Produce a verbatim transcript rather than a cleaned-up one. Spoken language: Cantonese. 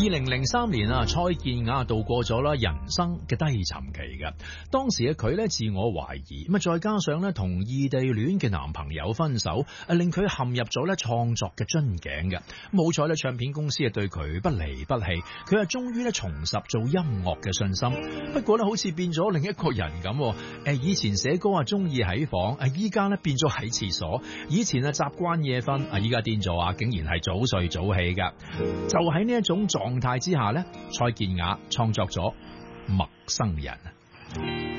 零零三年啊，蔡健雅度過咗啦人生嘅低沉期嘅。當時嘅佢咧自我懷疑，咁啊再加上咧同異地戀嘅男朋友分手，啊令佢陷入咗咧創作嘅樽頸嘅。冇彩咧，唱片公司啊對佢不離不棄，佢啊終於咧重拾做音樂嘅信心。不過咧好似變咗另一個人咁，誒以前寫歌啊中意喺房，誒依家咧變咗喺廁所。以前啊習慣夜瞓，啊依家癲咗啊，竟然係早睡早起噶。就喺呢一種狀態之下咧，蔡健雅創作咗《陌生人》。